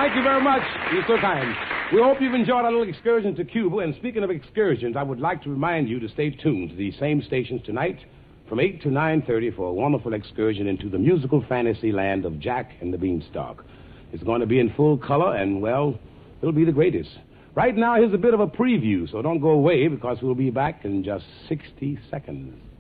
Thank you very much. You're so kind. We hope you've enjoyed our little excursion to Cuba. And speaking of excursions, I would like to remind you to stay tuned to these same stations tonight from 8 to 9:30 for a wonderful excursion into the musical fantasy land of Jack and the Beanstalk. It's going to be in full color, and, well, it'll be the greatest. Right now, here's a bit of a preview, so don't go away because we'll be back in just 60 seconds.